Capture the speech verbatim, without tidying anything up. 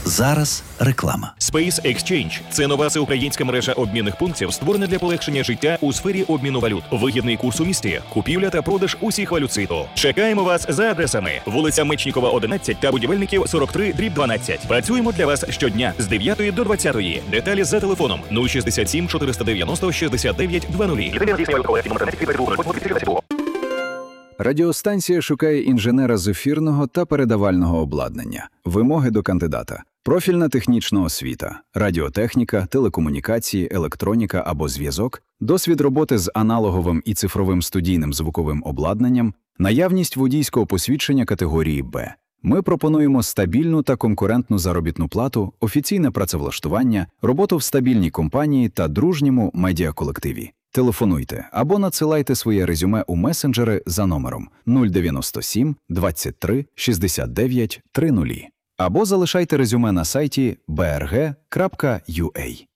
Зараз реклама. Space Exchange – це нова всеукраїнська мережа обмінних пунктів, створена для полегшення життя у сфері обміну валют. Вигідний курс у місті, купівля та продаж усіх валют світу. Чекаємо вас за адресами: вулиця Мечнікова, одинадцять та Будівельників, сорок три дріб дванадцять. Працюємо для вас щодня з дев'ятої до двадцятої. Деталі за телефоном нуль шістдесят сім чотириста дев'яносто шістдесят дев'ять двадцять. Радіостанція шукає інженера з ефірного та передавального обладнання. Вимоги до кандидата: профільна технічна освіта, радіотехніка, телекомунікації, електроніка або зв'язок, досвід роботи з аналоговим і цифровим студійним звуковим обладнанням, наявність водійського посвідчення категорії Б. Ми пропонуємо стабільну та конкурентну заробітну плату, офіційне працевлаштування, роботу в стабільній компанії та дружньому медіаколективі. Телефонуйте або надсилайте своє резюме у месенджери за номером нуль дев'яносто сім двадцять три шістдесят дев'ять тридцять або залишайте резюме на сайті бі ар ге крапка ю а.